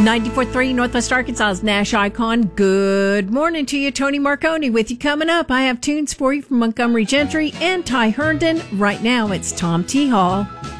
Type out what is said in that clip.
94.3 Northwest Arkansas's Nash Icon. Good morning to you. Tony Marconi with you. Coming up, I have tunes for you from Montgomery Gentry and Ty Herndon. Right now, it's Tom T. Hall.